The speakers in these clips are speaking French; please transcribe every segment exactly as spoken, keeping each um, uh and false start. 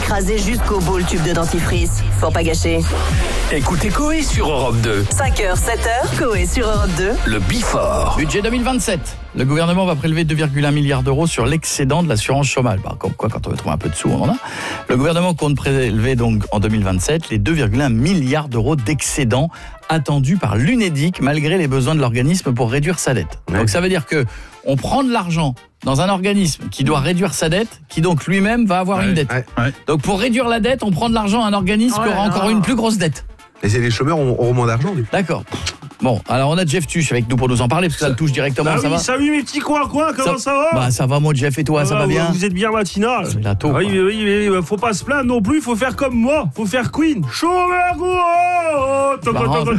écrasé jusqu'au bout le tube de dentifrice. Faut pas gâcher. Écoutez Coé sur Europe deux. cinq heures, sept heures, Coé sur Europe deux. Le Before. Budget deux mille vingt-sept. Le gouvernement va prélever deux virgule un milliards d'euros sur l'excédent de l'assurance chômage. Bah, comme quoi, quand on veut trouver un peu de sous, on en a. Le gouvernement compte prélever donc en deux mille vingt-sept les deux virgule un milliards d'euros d'excédent attendus par l'Unédic malgré les besoins de l'organisme pour réduire sa dette. Ouais. Donc ça veut dire que on prend de l'argent dans un organisme qui doit réduire sa dette, qui donc lui-même va avoir ouais, une dette. Ouais, ouais. Donc pour réduire la dette, on prend de l'argent à un organisme ouais, qui aura non. encore une plus grosse dette. Et c'est les chômeurs ont, ont moins d'argent. D'accord. Bon, alors on a Jeff Tuch avec nous pour nous en parler, parce que ça le touche directement, bah ça oui, va? Salut mes petits coins, quoi, comment ça, ça va? Bah ça va mon Jeff, et toi, ah, ça va bien? Vous êtes bien matinal. C'est la taupe. Ah, oui, oui, oui, oui, faut pas se plaindre non plus, faut faire comme moi, faut faire Queen. Chômeur go!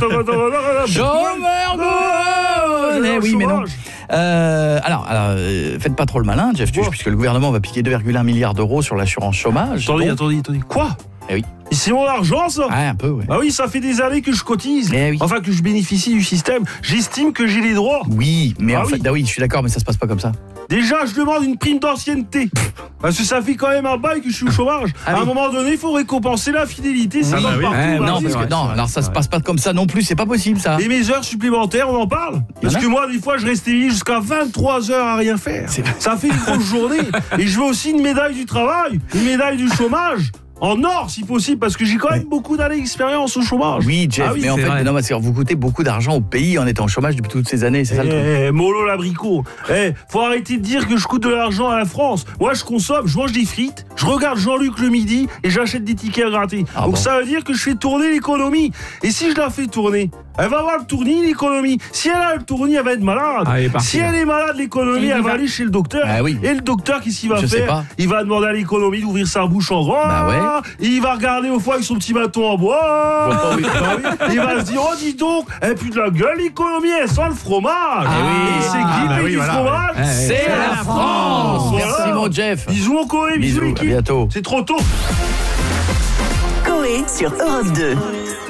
Chômeur go! Oui, mais non. Euh, alors, alors euh, faites pas trop le malin, Jeff Tuch, puisque le gouvernement va piquer deux virgule un milliards d'euros sur l'assurance chômage. Attendez, donc... attendez, attendez, quoi? Eh oui. Et c'est mon argent, ça? Ah, un peu, oui. Ah oui, ça fait des années que je cotise. Eh oui. Enfin, que je bénéficie du système. J'estime que j'ai les droits. Oui, mais ah en oui. fait, ah oui, je suis d'accord, mais ça se passe pas comme ça. Déjà, je demande une prime d'ancienneté. Parce que ça fait quand même un bail que je suis au chômage. Ah, à oui. un moment donné, il faut récompenser la fidélité. Ça oui. va oui. partout. Eh, non, parce que, non, alors ça se passe pas comme ça non plus, c'est pas possible, ça. Et mes heures supplémentaires, on en parle? Parce que moi, des fois, je restais jusqu'à vingt-trois heures à rien faire. C'est... Ça fait une grosse journée. Et je veux aussi une médaille du travail, une médaille du chômage. En or, si possible, parce que j'ai quand même beaucoup d'années d'expérience au chômage. Oui, Jeff, ah oui, mais en fait, vrai. non, parce que vous coûtez beaucoup d'argent au pays en étant au chômage depuis toutes ces années, c'est ça eh, le truc. Eh, mollo l'abricot. Eh, faut arrêter de dire que je coûte de l'argent à la France. Moi, je consomme, je mange des frites, je regarde Jean-Luc le midi et j'achète des tickets à gratter. Ah Donc bon. Ça veut dire que je fais tourner l'économie. Et si je la fais tourner, elle va avoir le tournis, l'économie. Si elle a le tournis, elle va être malade. Ah, elle si elle est malade, l'économie, elle va aller chez le docteur. Ah, oui. Et le docteur, qu'est-ce qu'il va je faire? Il va demander à l'économie d'ouvrir sa bouche en grand. Bah ouais. Il va regarder au foie avec son petit bâton en bois. Pas, oui. Il va se dire, oh dis donc, elle pue de la gueule, l'économie, elle sent le fromage. Ah, oui. Et c'est qui ah, bah oui, du voilà. fromage? Ah, c'est, c'est la France. France. Merci voilà. mon Jeff. Bisous mon Coé, bisous, bisous l'équipe. À bientôt. C'est trop tôt. Coé sur Europe deux.